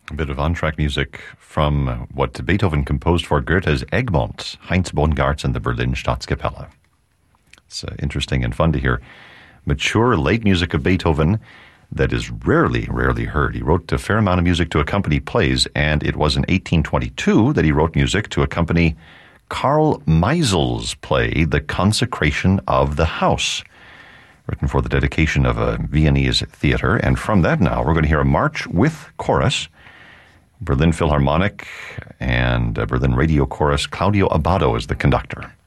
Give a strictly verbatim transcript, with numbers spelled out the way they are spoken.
A bit of on-track music from what Beethoven composed for Goethe's Egmont, Heinz Bongartz and the Berlin Staatskapelle. It's uh, interesting and fun to hear mature late music of Beethoven that is rarely, rarely heard. He wrote a fair amount of music to accompany plays, and it was in eighteen twenty-two that he wrote music to accompany Carl Meisel's play, The Consecration of the House, written for the dedication of a Viennese theater. And from that now, we're going to hear a march with chorus, Berlin Philharmonic and Berlin Radio Chorus. Claudio Abbado is the conductor.